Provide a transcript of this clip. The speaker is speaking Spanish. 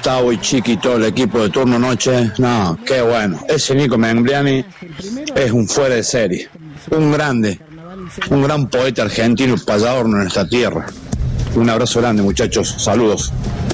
Gustavo y Chiqui, todo el equipo de Turno Noche. No, qué bueno. Ese Nico Membriani es un fuera de serie. Un grande. Un gran poeta argentino, payador en nuestra tierra. Un abrazo grande, muchachos. Saludos.